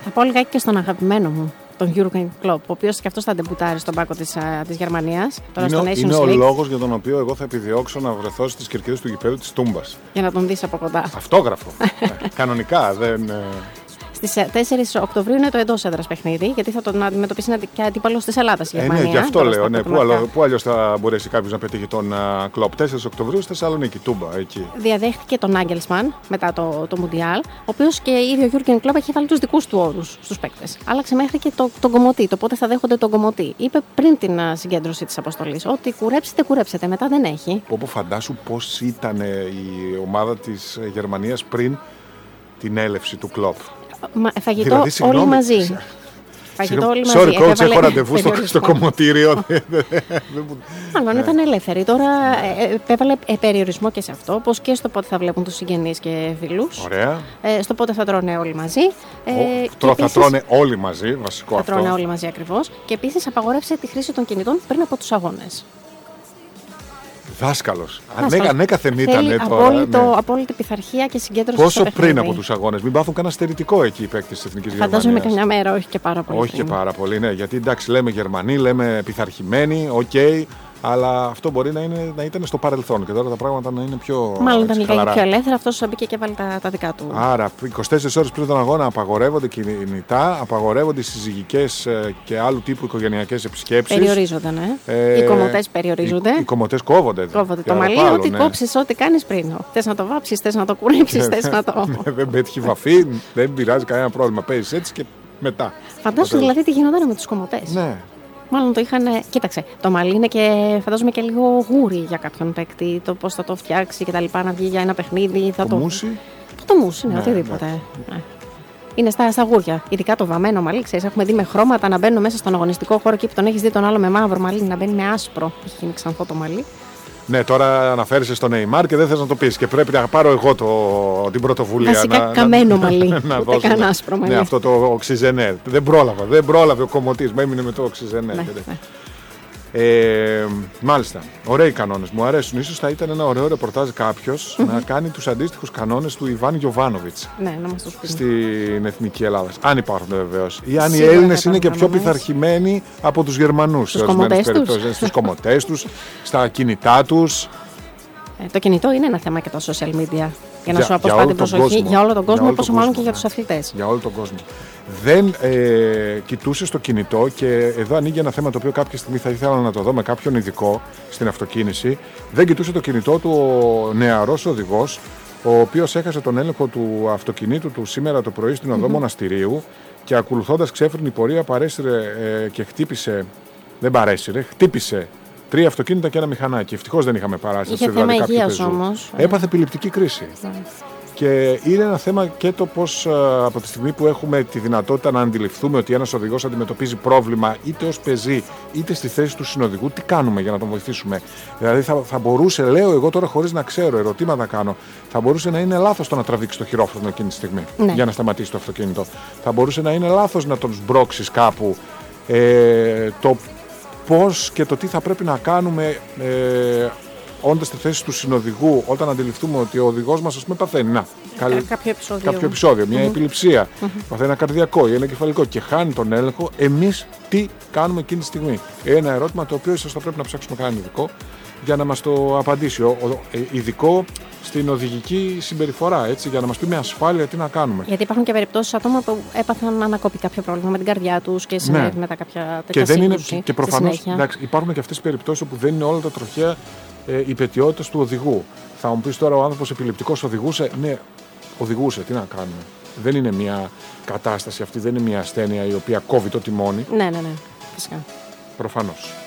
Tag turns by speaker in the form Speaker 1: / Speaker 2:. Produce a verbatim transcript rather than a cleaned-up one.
Speaker 1: Θα πω λιγάκι και στον αγαπημένο μου, τον Jurgen Klopp, ο οποίος και αυτός θα ντεμπούτάρει στον πάγκο της, της Γερμανίας. Τώρα
Speaker 2: είναι
Speaker 1: στο Nations
Speaker 2: είναι ο
Speaker 1: League.
Speaker 2: λόγος για τον οποίο εγώ θα επιδιώξω να βρεθώ στις κερκίδες του γηπέδου της Τούμπας.
Speaker 1: Για να τον δεις από κοντά.
Speaker 2: Αυτόγραφο. Κανονικά δεν.
Speaker 1: Στις τέσσερις Οκτωβρίου είναι το εντός έδρας παιχνίδι, γιατί θα τον αντιμετωπίσει και αντίπαλος της Ελλάδας η Γερμανία.
Speaker 2: Ε, ναι, γι' αυτό λέω. Ναι, πού, αλλο, πού αλλιώς θα μπορέσει κάποιος να πετύχει τον uh, Κλοπ. τέσσερις Οκτωβρίου στη Θεσσαλονίκη, Τούμπα, εκεί.
Speaker 1: Διαδέχτηκε τον Άγγελσμαν μετά το, το Μουντιάλ, ο οποίος και ίδιο ο Γιούργκεν Κλοπ έχει βάλει τους δικούς του όρους στους παίκτες. Άλλαξε μέχρι και το, τον κομμωτή, το πότε θα δέχονται τον κομμωτή. Είπε πριν την uh, συγκέντρωση της αποστολής ότι κουρέψετε, κουρέψετε, μετά δεν έχει.
Speaker 2: Όπου φαντάσου πώς ήταν η ομάδα της Γερμανίας πριν την έλευση του Κλοπ.
Speaker 1: Μα, φαγητό
Speaker 2: δηλαδή, συγγνώμη,
Speaker 1: όλοι μαζί. Φαγητό όλοι μαζί.
Speaker 2: Sorry coach, έχω ραντεβού στο, στο κομμωτήριο.
Speaker 1: Μάλλον ήταν ελεύθεροι. Τώρα επέβαλε περιορισμό και σε αυτό, όπως και στο πότε θα βλέπουν τους συγγενείς και φίλους.
Speaker 2: Ωραία.
Speaker 1: Ε, στο πότε θα τρώνε όλοι μαζί.
Speaker 2: Ε, Τώρα θα τρώνε όλοι μαζί, βασικό
Speaker 1: θα
Speaker 2: αυτό.
Speaker 1: Θα τρώνε όλοι μαζί ακριβώς. Και επίσης απαγορεύσε τη χρήση των κινητών πριν από τους αγώνες.
Speaker 2: Δάσκαλος. Ανέκαθεν ήταν τώρα.
Speaker 1: Απόλυτο, ναι. Απόλυτη πειθαρχία και συγκέντρωση.
Speaker 2: Πόσο πριν από τους αγώνες. Μην πάθουν κανένα στερητικό εκεί οι παίκτες της Εθνικής Γερμανίας.
Speaker 1: Φαντάζομαι καμιά μέρα, όχι και πάρα πολύ.
Speaker 2: Όχι πριν. Και πάρα πολύ, ναι. Γιατί εντάξει, λέμε Γερμανοί, λέμε πειθαρχημένοι, οκ. Okay, αλλά αυτό μπορεί να, είναι, να ήταν στο παρελθόν και τώρα τα πράγματα να είναι πιο.
Speaker 1: Μάλλον ήταν λίγα πιο ελεύθερα, αυτός μπήκε και βάλει τα, τα δικά του.
Speaker 2: Άρα, είκοσι τέσσερις ώρες πριν τον αγώνα απαγορεύονται κινητά, απαγορεύονται οι συζυγικές και άλλου τύπου οικογενειακές επισκέψεις.
Speaker 1: Περιορίζονται, ναι. Ε, οι κομμωτές περιορίζονται.
Speaker 2: Οι, οι κομμωτές κόβονται.
Speaker 1: Κόβονται το μαλλί, ό,τι ναι. κόψεις, ό,τι κάνεις πριν. Θες να το βάψεις, θες να το κουρέψεις, θες να το.
Speaker 2: Δεν πέτυχε βαφή, δεν πειράζει κανένα πρόβλημα. Παίζεις έτσι και μετά.
Speaker 1: Φαντάσου δηλαδή τι γινόταν με τους κομμωτές.
Speaker 2: Ναι.
Speaker 1: Μάλλον το είχαν. Κοίταξε, το μαλλί είναι και φαντάζομαι και λίγο γούρι για κάποιον παίκτη. Το πώς θα το φτιάξει και τα λοιπά, να βγει για ένα παιχνίδι. Θα
Speaker 2: το, το μουσι.
Speaker 1: Το μουσι, ναι, ναι οτιδήποτε. Ναι. Είναι στα, στα γούρια. Ειδικά το βαμμένο μαλλί, ξέρεις, έχουμε δει με χρώματα να μπαίνουν μέσα στον αγωνιστικό χώρο και που τον έχεις δει τον άλλο με μαύρο μαλλί να μπαίνει με άσπρο. Έχει γίνει ξανθό το μαλλί. Ναι,
Speaker 2: τώρα αναφέρεσαι στον Neymar και δεν θες να το πεις και πρέπει να πάρω εγώ το, την πρωτοβουλία.
Speaker 1: Βασικά να, καμένο να, μαλλί, να, ούτε καν άσπρο μαλλί.
Speaker 2: Ναι, αυτό το οξυζενέ. Δεν πρόλαβα, δεν πρόλαβε ο κομμωτής, με έμεινε με το οξυζενέ.
Speaker 1: Ναι, ναι.
Speaker 2: Ε, μάλιστα, ωραίοι κανόνες, μου αρέσουν. Ίσως θα ήταν ένα ωραίο ρεπορτάζ κάποιος mm-hmm. να κάνει τους αντίστοιχους κανόνες του Ιβάν Γιοβάνοβιτς
Speaker 1: ναι, να μας το πει.
Speaker 2: Στην Εθνική Ελλάδα. Αν υπάρχουν βεβαίως. Ή αν οι Έλληνες είναι και πιο πειθαρχημένοι από τους Γερμανούς
Speaker 1: στους κομμωτές τους,
Speaker 2: στους κομμωτές τους, στα κινητά τους.
Speaker 1: Ε, το κινητό είναι ένα θέμα και τα social media. Για να για, σου αποσπά την προσοχή για όλο τον κόσμο, πόσο μάλλον και για τους αθλητές.
Speaker 2: Για όλο τον κόσμο. Δεν ε, κοιτούσε το κινητό και εδώ ανοίγει ένα θέμα το οποίο κάποια στιγμή θα ήθελα να το δω με κάποιον ειδικό στην αυτοκίνηση. Δεν κοιτούσε το κινητό του ο νεαρός οδηγός, ο οποίος έχασε τον έλεγχο του αυτοκινήτου του σήμερα το πρωί στην οδό mm-hmm. Μοναστηρίου και ακολουθώντας ξέφρενη πορεία παρέσυρε ε, και χτύπησε. Δεν παρέσυρε, χτύπησε. Τρία αυτοκίνητα και ένα μηχανάκι. Ευτυχώς δεν είχαμε παράσταση.
Speaker 1: Είχε θέμα υγείας όμως.
Speaker 2: Έπαθε επιληπτική κρίση. Yeah. Και είναι ένα θέμα και το πώς από τη στιγμή που έχουμε τη δυνατότητα να αντιληφθούμε ότι ένας οδηγός αντιμετωπίζει πρόβλημα είτε ως πεζή είτε στη θέση του συνοδηγού, τι κάνουμε για να τον βοηθήσουμε. Δηλαδή θα, θα μπορούσε, λέω εγώ τώρα χωρίς να ξέρω, ερωτήματα κάνω, θα μπορούσε να είναι λάθος το να τραβήξει το χειρόφρενο εκείνη τη στιγμή ναι. για να σταματήσει το αυτοκίνητο. Θα μπορούσε να είναι λάθος να τον σμπρώξεις κάπου. Ε, το πώς και το τι θα πρέπει να κάνουμε ε, όντας στη θέση του συνοδηγού, όταν αντιληφθούμε ότι ο οδηγός μας ας πούμε παθαίνει να,
Speaker 1: καλ... κάποιο επεισόδιο,
Speaker 2: κάποιο επεισόδιο μια mm-hmm. επιληψία,
Speaker 1: mm-hmm.
Speaker 2: παθαίνει ένα καρδιακό ή ένα κεφαλικό και χάνει τον έλεγχο, εμείς τι κάνουμε εκείνη τη στιγμή. Ένα ερώτημα το οποίο ίσως θα πρέπει να ψάξουμε κανέναν ειδικό για να μας το απαντήσει. Ο, ο, ε, ειδικό στην οδηγική συμπεριφορά, έτσι, για να μας πει με ασφάλεια τι να κάνουμε.
Speaker 1: Γιατί υπάρχουν και περιπτώσεις ατόμων που έπαθαν να ανακόπει κάποιο πρόβλημα με την καρδιά τους και συνέβη ναι. μετά κάποια τέτοια
Speaker 2: και δεν είναι,
Speaker 1: σύγκρουση.
Speaker 2: Και προφανώς εντάξει, υπάρχουν και αυτές οι περιπτώσεις όπου δεν είναι όλα τα τροχαία ε, υπαιτιότητας του οδηγού. Θα μου πεις τώρα ο άνθρωπος επιληπτικός οδηγούσε. Ναι, οδηγούσε, τι να κάνουμε. Δεν είναι μια κατάσταση αυτή, δεν είναι μια ασθένεια η οποία κόβει το τιμόνι.
Speaker 1: Ναι, ναι, ναι. Φυσικά.
Speaker 2: Προφανώς.